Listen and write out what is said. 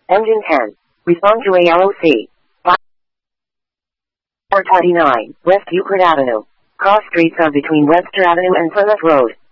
Engine 10. Respond to ALOC. 429, West Euclid Avenue. Cross streets are between Webster Avenue and Plymouth Road.